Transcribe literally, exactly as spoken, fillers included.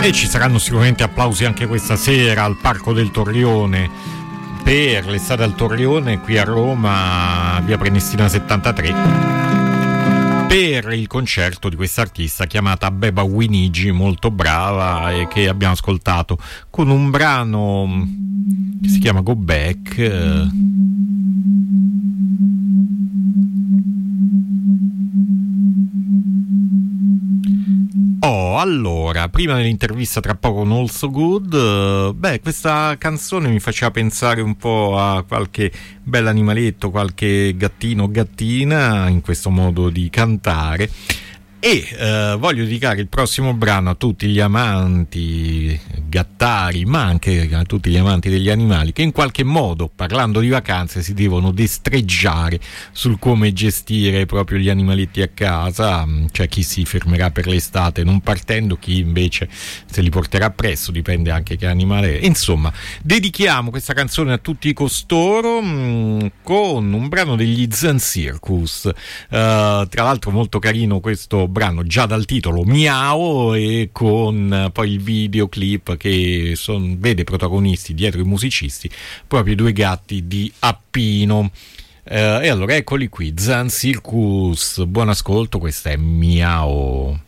E ci saranno sicuramente applausi anche questa sera al Parco del Torrione per l'estate al Torrione qui a Roma, via Prenestina settantatré, per il concerto di questa artista chiamata Beba Winigi, molto brava, e che abbiamo ascoltato con un brano che si chiama Go Back. Oh, allora, prima dell'intervista tra poco con All So Good, beh, questa canzone mi faceva pensare un po' a qualche bell'animaletto, qualche gattino o gattina in questo modo di cantare. E eh, voglio dedicare il prossimo brano a tutti gli amanti gattari, ma anche a tutti gli amanti degli animali, che in qualche modo, parlando di vacanze, si devono destreggiare sul come gestire proprio gli animaletti a casa. C'è chi si fermerà per l'estate non partendo, chi invece se li porterà presto, dipende anche che animale è. Insomma, dedichiamo questa canzone a tutti costoro mh, con un brano degli Zen Circus, uh, tra l'altro molto carino questo brano già dal titolo Miau, e con poi il videoclip che son, vede protagonisti dietro i musicisti proprio due gatti di Appino. Eh, e allora eccoli qui, Zen Circus, buon ascolto, questa è Miau.